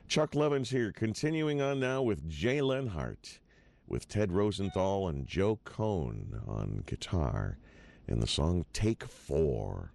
Chuck Levins here, continuing on now with Jay Lenhart, with Ted Rosenthal and Joe Cohn on guitar in the song Take Four.